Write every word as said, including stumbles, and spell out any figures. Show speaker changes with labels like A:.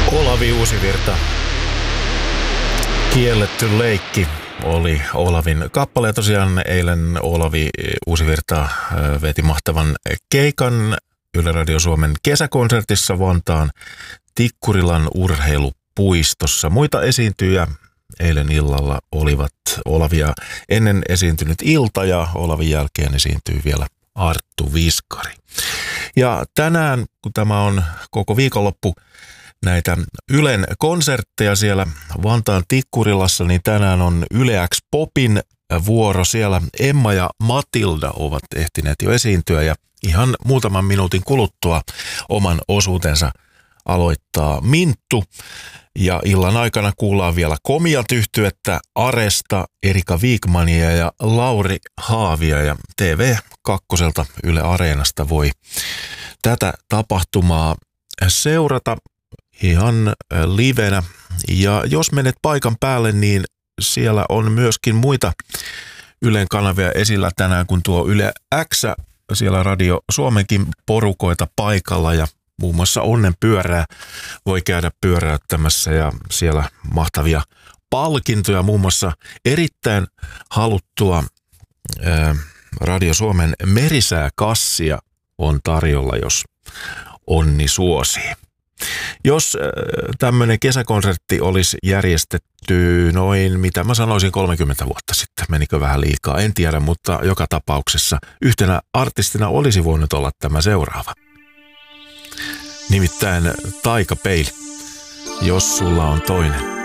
A: Olavi Uusivirta. Kielletty leikki oli Olavin kappale. Tosiaan eilen Olavi Uusivirta veti mahtavan keikan Yle Radio Suomen kesäkonsertissa Vantaan Tikkurilan urheilupuistossa. Muita esiintyjä eilen illalla olivat Olavia ennen esiintynyt Ilta ja Olavin jälkeen esiintyy vielä Arttu Viskari. Ja tänään, kun tämä on koko viikonloppu näitä Ylen konsertteja siellä Vantaan Tikkurilassa, niin tänään on Yle X Popin vuoro. Siellä Emma ja Matilda ovat ehtineet jo esiintyä ja ihan muutaman minuutin kuluttua oman osuutensa aloittaa Minttu. Ja illan aikana kuullaan vielä komiat yhtyettä Aresta, Erika Wigmania ja Lauri Haavia. Ja T V kaksi Yle Areenasta voi tätä tapahtumaa seurata ihan livenä. Ja jos menet paikan päälle, niin siellä on myöskin muita Ylen kanavia esillä tänään, kun tuo Yle X, siellä Radio Suomenkin porukoita paikalla ja muun muassa Onnenpyörää voi käydä pyöräyttämässä ja siellä mahtavia palkintoja, muun muassa erittäin haluttua ää, Radio Suomen merisääkassia on tarjolla, jos onni suosii. Jos tämmöinen kesäkonsertti olisi järjestetty noin, mitä mä sanoisin, kolmekymmentä vuotta sitten, menikö vähän liikaa, en tiedä, mutta joka tapauksessa yhtenä artistina olisi voinut olla tämä seuraava. Nimittäin Taikapeili, jos sulla on toinen.